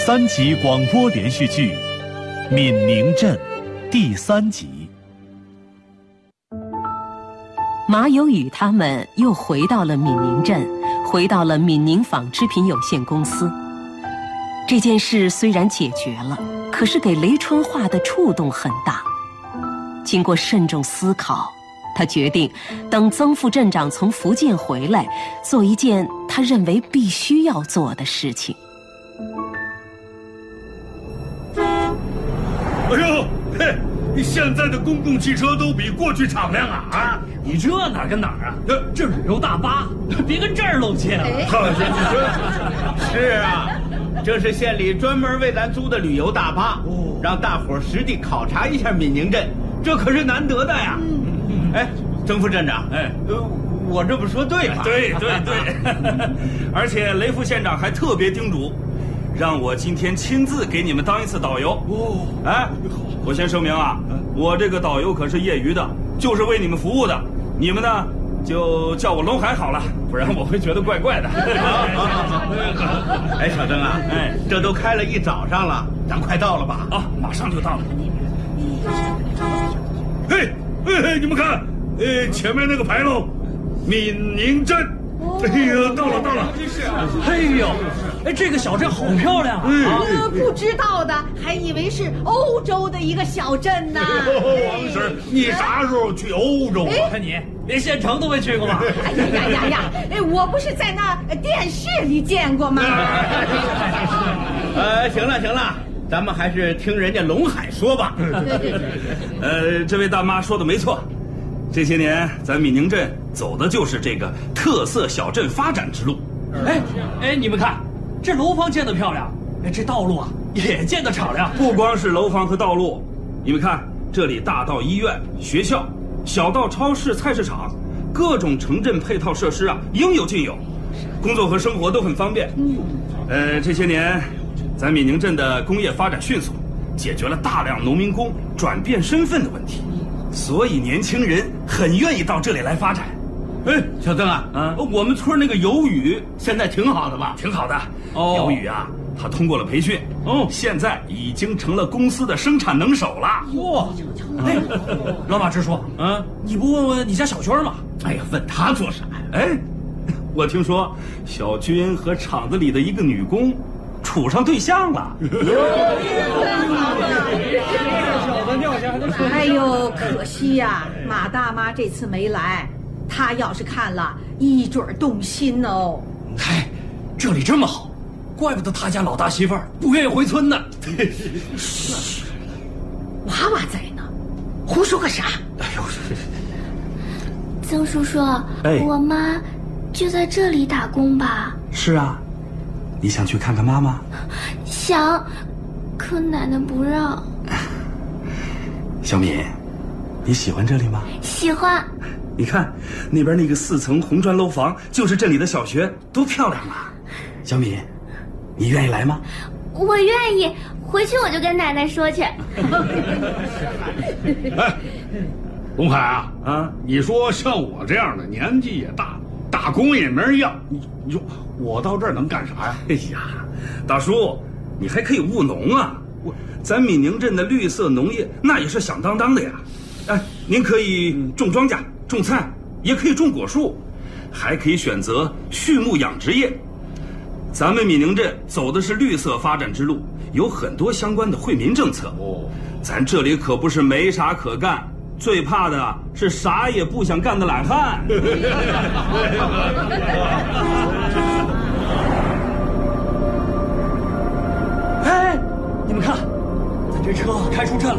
3集广播连续剧《闽宁镇》第3集。 马有宇他们又回到了闽宁镇，回到了闽宁纺织品有限公司。这件事虽然解决了，可是给雷春化的触动很大。经过慎重思考，他决定等曾副镇长从福建回来，做一件他认为必须要做的事情。 哎呦，嘿，现在的公共汽车都比过去敞亮啊！ 你这哪跟哪儿啊？这旅游大巴，别跟这儿露怯了。 是啊，这是县里专门为咱租的旅游大巴，让大伙儿实地考察一下闽宁镇，这可是难得的呀。哎，曾副镇长，我这不说对吗？ 对，而且雷副县长还特别叮嘱，让我今天亲自给你们当一次导游。哎，我先声明啊，我这个导游可是业余的，就是为你们服务的。你们呢，就叫我龙海好了，不然我会觉得怪怪的。 好。哎，小曾啊，这都开了一早上了，咱快到了吧？ 啊，马上就到了。嘿，你们看，前面那个牌楼，闽宁镇。哎呀，到了！ 哎呦，这个小镇好漂亮啊！ 不知道的还以为是欧洲的一个小镇呢。 王婶，你啥时候去欧洲啊？ 我看你连县城都没去过吧？ 哎，我不是在那电视里见过吗？ 行了，咱们还是听人家龙海说吧。 这位大妈说的没错。这些年，咱闽宁镇走的就是这个特色小镇发展之路。 哎，你们看，这楼房建得漂亮，这道路啊也建得敞亮。 不光是楼房和道路，你们看，这里大到医院、学校，小到超市、菜市场，各种城镇配套设施啊，应有尽有，工作和生活都很方便。这些年，咱闽宁镇的工业发展迅速，解决了大量农民工转变身份的问题。所以年轻人很愿意到这里来发展。 小曾啊，我们村那个有宇现在挺好的吧？ 挺好的。有宇啊，他通过了培训，现在已经成了公司的生产能手了。 哇！老马直说，你不问问你家小军吗？ 哎呀，问他做啥呀？ 我听说小军和厂子里的一个女工处上对象了。 哎呦，可惜呀，马大妈这次没来，她要是看了，一准动心哦。 这里这么好，怪不得他家老大媳妇儿不愿意回村呢。 娃娃在呢，胡说个啥？ 曾叔叔，我妈就在这里打工吧？ 是啊，你想去看看妈妈？ 想，可奶奶不让。 小敏，你喜欢这里吗？ 喜欢。 你看那边那个4层红砖楼房，就是这里的小学，多漂亮啊！小敏，你愿意来吗？ 我愿意，回去我就跟奶奶说去。 龙海啊，你说像我这样的年纪也大，打工也没人要，你说我到这儿能干啥呀？ 哎呀，大叔，你还可以务农啊！咱闽宁镇的绿色农业那也是响当当的呀。您可以种庄稼、种菜，也可以种果树，还可以选择畜牧养殖业。咱们闽宁镇走的是绿色发展之路，有很多相关的惠民政策。咱这里可不是没啥可干，最怕的是啥也不想干的懒汉。 你们看，咱这车开出镇了。